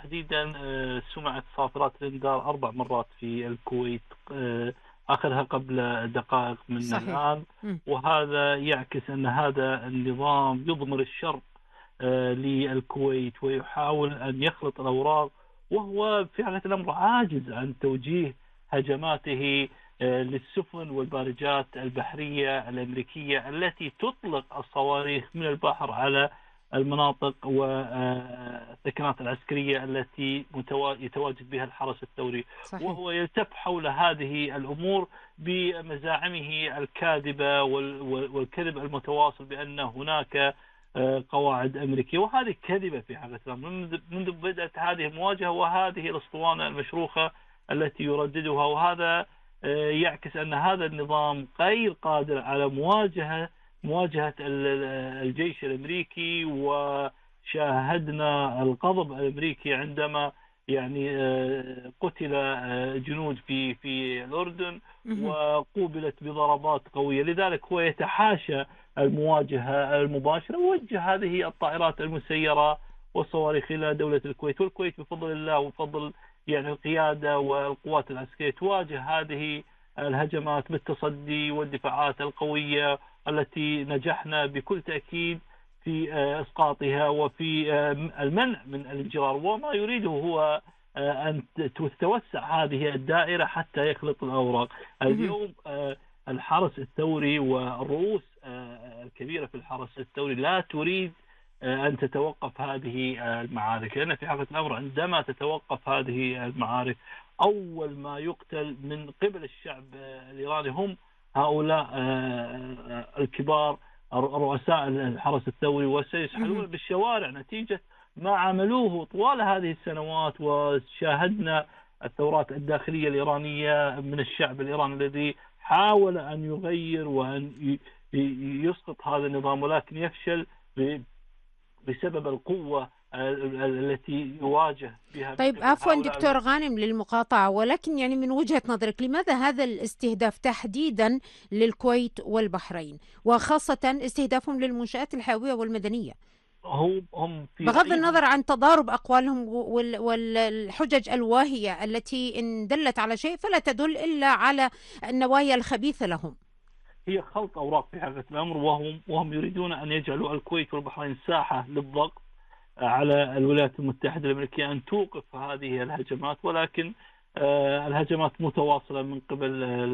تحديدا سمعت صافرات الإنذار 4 مرات في الكويت، أخذها قبل دقائق من صحيح. الآن. وهذا يعكس أن هذا النظام يضمر الشر للكويت ويحاول أن يخلط الأوراق، وهو في حالة الأمر عاجز عن توجيه هجماته للسفن والبارجات البحرية الأمريكية التي تطلق الصواريخ من البحر على المناطق والثكنات العسكرية التي يتواجد بها الحرس الثوري. صحيح. وهو يلتف حول هذه الأمور بمزاعمه الكاذبة والكذب المتواصل بأن هناك قواعد أمريكية، وهذه كذبة في حقيقة الأمر. منذ بدأت هذه المواجهة وهذه الأسطوانة المشروخة التي يرددها، وهذا يعكس أن هذا النظام غير قادر على مواجهة الجيش الأمريكي. وشاهدنا الغضب الأمريكي عندما يعني قتل جنود في الأردن وقوبلت بضربات قوية. لذلك هو يتحاشى المواجهة المباشرة، ووجه هذه الطائرات المسيرة والصواريخ إلى دولة الكويت. والكويت بفضل الله وفضل يعني القيادة والقوات العسكرية تواجه هذه الهجمات بالتصدي والدفاعات القوية التي نجحنا بكل تأكيد في إسقاطها وفي المنع من الانجرار. وما يريده هو أن تتوسع هذه الدائرة حتى يخلط الأوراق. اليوم الحرس الثوري والرؤوس الكبيرة في الحرس الثوري لا تريد أن تتوقف هذه المعارك، لأن في حقيقة الأمر عندما تتوقف هذه المعارك أول ما يقتل من قبل الشعب الإيراني هم هؤلاء الكبار رؤساء الحرس الثوري، وسيسحلون بالشوارع نتيجة ما عملوه طوال هذه السنوات. وشاهدنا الثورات الداخلية الإيرانية من الشعب الإيراني الذي حاول أن يغير وأن يسقط هذا النظام، ولكن يفشل بسبب القوة التي يواجه بها. طيب عفوا دكتور غانم للمقاطعة، ولكن يعني من وجهة نظرك لماذا هذا الاستهداف تحديدا للكويت والبحرين، وخاصة استهدافهم للمنشآت الحيوية والمدنية؟ هم في بغض النظر عن تضارب أقوالهم والحجج الواهية التي إن دلت على شيء فلا تدل إلا على النوايا الخبيثة لهم. هي خلط أوراق في حقيقة الأمر، وهم يريدون أن يجعلوا الكويت والبحرين ساحة للضغط على الولايات المتحدة الأمريكية أن توقف هذه الهجمات. ولكن الهجمات متواصلة من قبل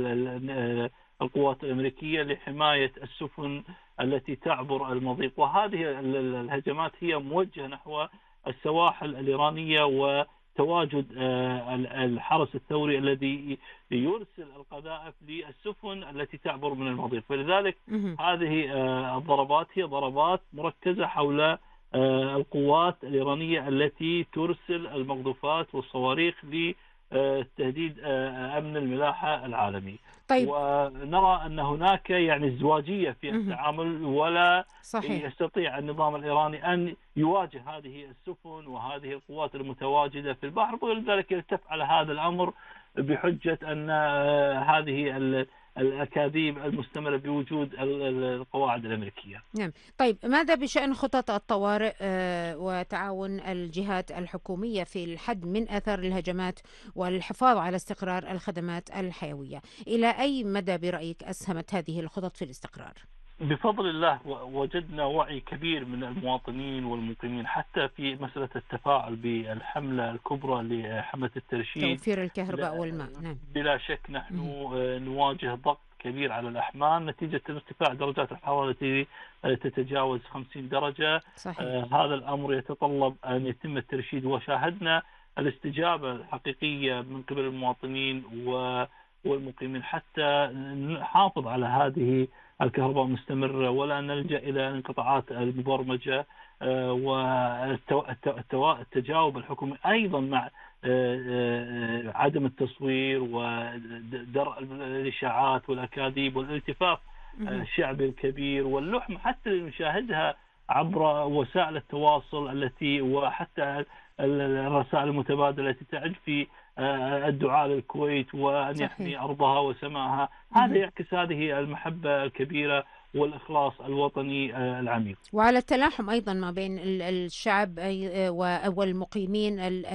القوات الأمريكية لحماية السفن التي تعبر المضيق، وهذه الهجمات هي موجهة نحو السواحل الإيرانية وتواجد الحرس الثوري الذي يرسل القذائف للسفن التي تعبر من المضيق. فلذلك هذه الضربات هي ضربات مركزة حول القوات الإيرانية التي ترسل المقذوفات والصواريخ لتهديد أمن الملاحة العالمي. طيب. ونرى أن هناك يعني ازدواجية في التعامل، ولا صحيح. يستطيع النظام الإيراني أن يواجه هذه السفن وهذه القوات المتواجدة في البحر، ولذلك يلتف على هذا الأمر بحجة أن هذه الأكاذيب المستمرة بوجود القواعد الأمريكية. نعم. طيب ماذا بشأن خطط الطوارئ وتعاون الجهات الحكومية في الحد من آثار الهجمات والحفاظ على استقرار الخدمات الحيوية؟ إلى أي مدى برأيك أسهمت هذه الخطط في الاستقرار؟ بفضل الله وجدنا وعي كبير من المواطنين والمقيمين حتى في مسألة التفاعل بالحملة الكبرى لحملة الترشيد توفير الكهرباء والماء. نعم. بلا شك نحن نواجه ضغط كبير على الأحمال نتيجة ارتفاع درجات الحرارة التي تتجاوز 50 درجة. صحيح. هذا الأمر يتطلب أن يتم الترشيد، وشاهدنا الاستجابة الحقيقية من قبل المواطنين والمقيمين حتى نحافظ على هذه الكهرباء مستمرة ولا نلجأ إلى الانقطاعات المبرمجة. والتجاوب الحكومي أيضا مع عدم التصوير ودرء الإشاعات والأكاذيب والالتفاف الشعبي الكبير واللحم حتى اللي نشاهدها عبر وسائل التواصل التي وحتى الرسائل المتبادلة التي تعد في الدعاء للكويت وأن يحمي أرضها وسماها. هذا يعكس هذه المحبة الكبيرة والإخلاص الوطني العميق، وعلى التلاحم أيضا ما بين الشعب والمقيمين